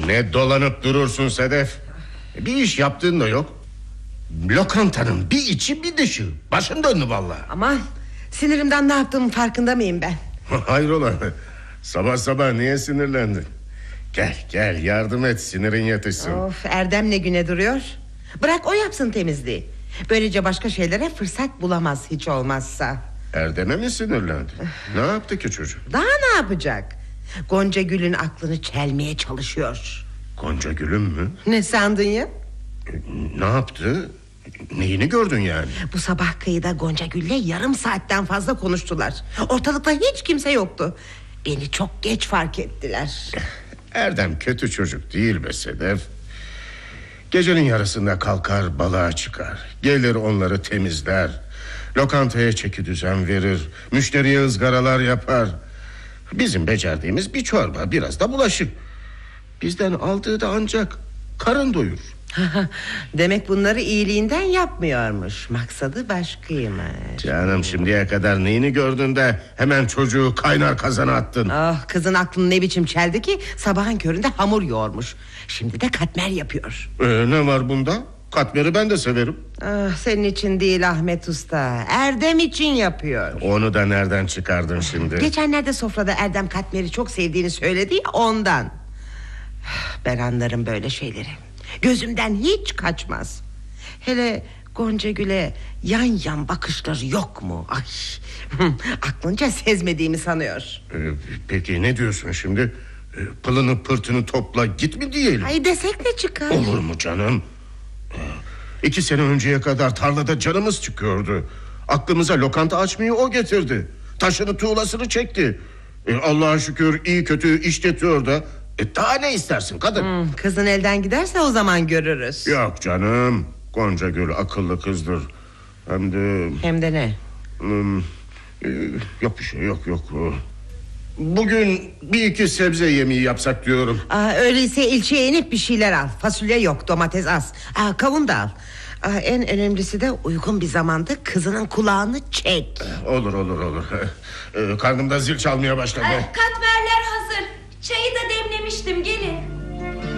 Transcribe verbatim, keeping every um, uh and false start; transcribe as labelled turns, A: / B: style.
A: Ne dolanıp durursun Sedef? Bir iş yaptığın da yok. Lokantanın bir içi bir dışı. Başın döndü vallahi.
B: Aman, sinirimden ne yaptığımın farkında mıyım ben?
A: Hayrola, sabah sabah niye sinirlendin? Gel gel yardım et, sinirin yatışsın.
B: Of, Erdem ne güne duruyor. Bırak o yapsın temizliği. Böylece başka şeylere fırsat bulamaz hiç olmazsa.
A: Erdem'e mi sinirlendi? Ne yaptı ki çocuk?
B: Daha ne yapacak? Gonca Gül'ün aklını çelmeye çalışıyor.
A: Gonca Gül'ün mü?
B: Ne sandın ya?
A: Ne yaptı? Neyini gördün yani?
B: Bu sabah kıyıda Gonca Gül'le yarım saatten fazla konuştular. Ortalıkta hiç kimse yoktu. Beni çok geç fark ettiler.
A: Erdem kötü çocuk değil be Sedef. Gecenin yarısında kalkar balığa çıkar. Gelir onları temizler. Lokantaya çeki düzen verir. Müşteriye ızgaralar yapar. Bizim becerdiğimiz bir çorba, biraz da bulaşık. Bizden aldığı da ancak karın doyurur.
B: Demek bunları iyiliğinden yapmıyormuş. Maksadı başkaymış.
A: Canım, şimdiye kadar neyini gördün de hemen çocuğu kaynar kazana attın?
B: Ah, kızın aklını ne biçim çeldi ki sabahın köründe hamur yoğurmuş. Şimdi de katmer yapıyor.
A: Ee, ne var bunda? Katmeri ben de severim.
B: Ah, senin için değil Ahmet Usta, Erdem için yapıyor.
A: Onu da nereden çıkardın şimdi?
B: Geçenlerde sofrada Erdem katmeri çok sevdiğini söyledi ya, ondan. Ben anlarım böyle şeyleri. Gözümden hiç kaçmaz. Hele Gonca Gül'e yan yan bakışları yok mu? Ay, aklınca sezmediğimi sanıyor.
A: Ee, peki ne diyorsun şimdi? Ee, pılını pırtını topla git mi diyelim?
B: Ay, desek ne çıkar?
A: Olur mu canım? Ee, iki sene önceye kadar tarlada canımız çıkıyordu. Aklımıza lokanta açmayı o getirdi. Taşını tuğlasını çekti. Ee, Allah'a şükür iyi kötü işletiyor da. E, daha ne istersin kadın?
B: Hmm, kızın elden giderse o zaman görürüz.
A: Yok canım, Gonca Gül akıllı kızdır. Hem de...
B: Hem de ne?
A: Hmm, e, yok bir şey, yok yok. Bugün bir iki sebze yemeği yapsak diyorum.
B: Aa, öyleyse ilçeye inip bir şeyler al. Fasulye yok, domates az. Aa, kavun da al. Aa, en önemlisi de uygun bir zamanda kızının kulağını çek.
A: Olur olur olur. Ee, karnımda zil çalmaya başladı.
C: Katmerler hazır. Çayı da demlemiştim, gelin.